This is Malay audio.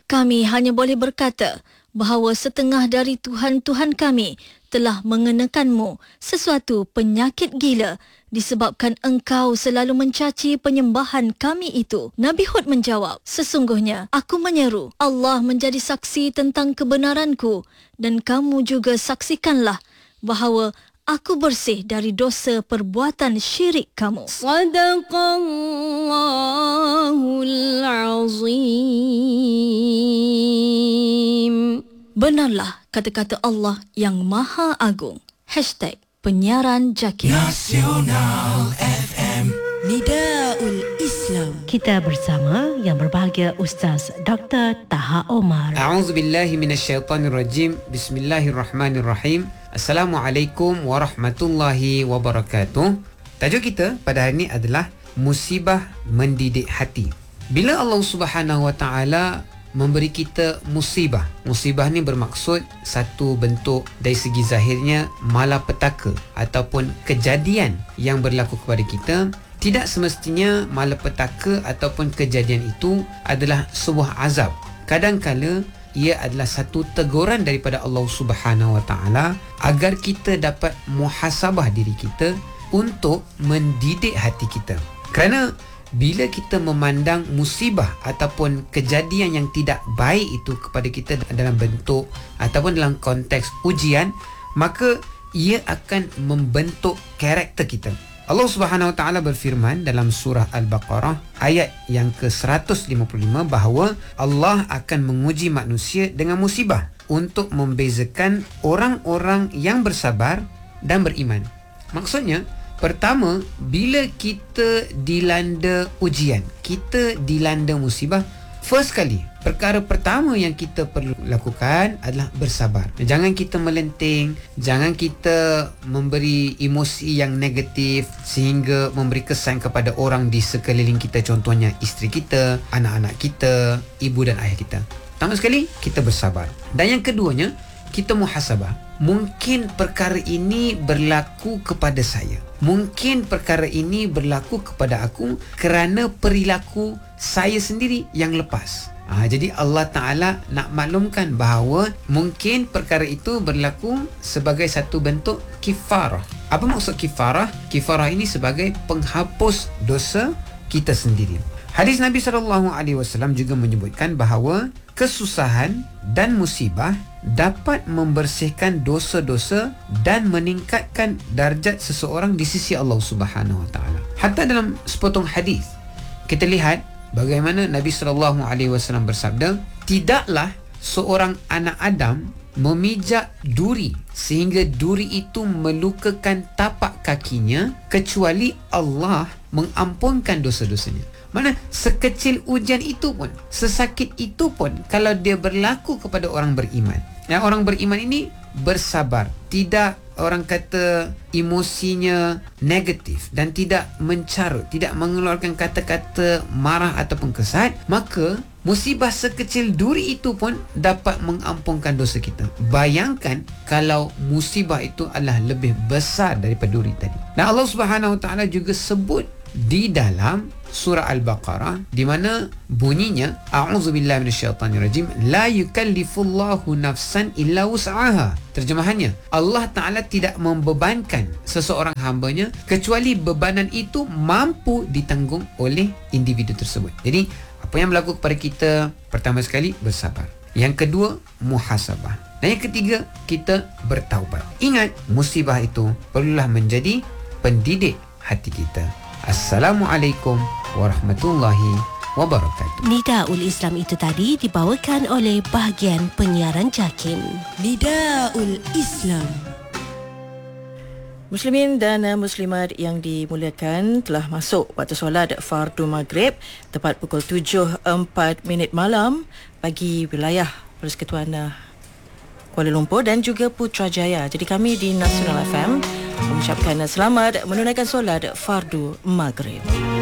Kami hanya boleh berkata bahawa setengah dari Tuhan-Tuhan kami telah mengenakanmu sesuatu penyakit gila disebabkan engkau selalu mencaci penyembahan kami itu. Nabi Hud menjawab, sesungguhnya aku menyeru Allah menjadi saksi tentang kebenaranku dan kamu juga saksikanlah bahawa aku bersih dari dosa perbuatan syirik kamu. Sadaqallahul azim. Benarlah kata-kata Allah yang Maha Agung. #penyiaran Jaki. Nasional FM. Nidaul Islam. Kita bersama yang berbahagia Ustaz Dr. Taha Omar. A'udzubillahi minasyaitonirrajim. Bismillahirrahmanirrahim. Assalamualaikum warahmatullahi wabarakatuh. Tajuk kita pada hari ini adalah musibah mendidik hati. Bila Allah Subhanahu wa taala memberi kita musibah. Musibah ni bermaksud satu bentuk dari segi zahirnya malapetaka ataupun kejadian yang berlaku kepada kita. Tidak semestinya malapetaka ataupun kejadian itu adalah sebuah azab. Kadang-kala ia adalah satu teguran daripada Allah Subhanahu wa taala agar kita dapat muhasabah diri kita untuk mendidik hati kita. Kerana bila kita memandang musibah ataupun kejadian yang tidak baik itu kepada kita dalam bentuk ataupun dalam konteks ujian, maka ia akan membentuk karakter kita. Allah Subhanahu Wa Taala berfirman dalam surah Al-Baqarah ayat yang ke-155 bahawa Allah akan menguji manusia dengan musibah untuk membezakan orang-orang yang bersabar dan beriman. Maksudnya, pertama, bila kita dilanda ujian, kita dilanda musibah, first kali, perkara pertama yang kita perlu lakukan adalah bersabar. Jangan kita melenting, jangan kita memberi emosi yang negatif sehingga memberi kesan kepada orang di sekeliling kita, contohnya isteri kita, anak-anak kita, ibu dan ayah kita. Pertama sekali, kita bersabar. Dan yang keduanya, kita muhasabah. Mungkin perkara ini berlaku kepada saya. Mungkin perkara ini berlaku kepada aku kerana perilaku saya sendiri yang lepas. Jadi Allah Ta'ala nak maklumkan bahawa mungkin perkara itu berlaku sebagai satu bentuk kifarah. Apa maksud kifarah? Kifarah ini sebagai penghapus dosa kita sendiri. Hadis Nabi SAW juga menyebutkan bahawa kesusahan dan musibah dapat membersihkan dosa-dosa dan meningkatkan darjat seseorang di sisi Allah Subhanahu Wa Taala. Hatta dalam sepotong hadis kita lihat bagaimana Nabi SAW bersabda, tidaklah seorang anak Adam memijak duri sehingga duri itu melukakan tapak kakinya kecuali Allah mengampunkan dosa-dosanya. Mana sekecil ujian itu pun, sesakit itu pun, kalau dia berlaku kepada orang beriman. Yang orang beriman ini bersabar, tidak orang kata emosinya negatif dan tidak mencarut, tidak mengeluarkan kata-kata marah ataupun kesat, maka musibah sekecil duri itu pun dapat mengampunkan dosa kita. Bayangkan kalau musibah itu adalah lebih besar daripada duri tadi. Dan Allah Subhanahu Wa Taala juga sebut di dalam surah Al-Baqarah di mana bunyinya a'udzubillahi minasyaitonirrajim la yukallifullahu nafsan illa wus'aha. Terjemahannya, Allah Ta'ala tidak membebankan seseorang hambanya kecuali bebanan itu mampu ditanggung oleh individu tersebut. Jadi apa yang berlaku kepada kita, pertama sekali bersabar, yang kedua muhasabah, dan yang ketiga kita bertaubat. Ingat, musibah itu perlulah menjadi pendidik hati kita. Assalamualaikum warahmatullahi wabarakatuh. Nidaul Islam itu tadi dibawakan oleh bahagian penyiaran JAKIM. Nidaul Islam. Muslimin dan muslimat yang dimuliakan, telah masuk waktu solat fardu maghrib tepat pukul 7.04 malam bagi wilayah Persekutuan Kuala Lumpur dan juga Putrajaya. Jadi kami di Nasional FM mengucapkan selamat menunaikan solat fardu maghrib.